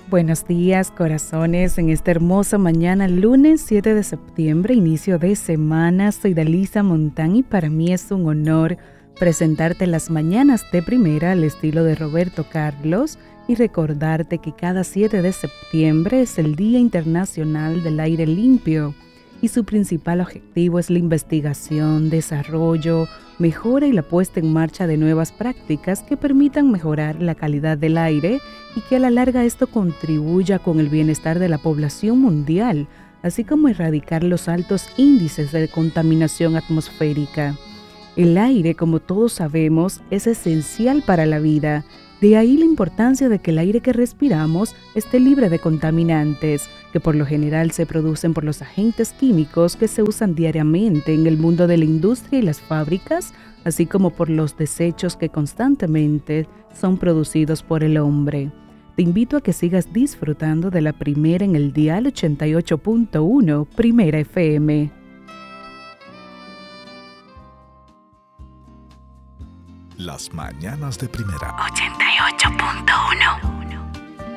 Buenos días, corazones, en esta hermosa mañana, lunes 7 de septiembre, inicio de semana. Soy Dalisa Montán y para mí es un honor presentarte las mañanas de primera al estilo de Roberto Carlos y recordarte que cada 7 de septiembre es el Día Internacional del Aire Limpio y su principal objetivo es la investigación, desarrollo, mejora y la puesta en marcha de nuevas prácticas que permitan mejorar la calidad del aire y que a la larga esto contribuya con el bienestar de la población mundial, así como erradicar los altos índices de contaminación atmosférica. El aire, como todos sabemos, es esencial para la vida. De ahí la importancia de que el aire que respiramos esté libre de contaminantes, que por lo general se producen por los agentes químicos que se usan diariamente en el mundo de la industria y las fábricas, así como por los desechos que constantemente son producidos por el hombre. Te invito a que sigas disfrutando de la primera en el dial 88.1 Primera FM. Las mañanas de primera. 88.1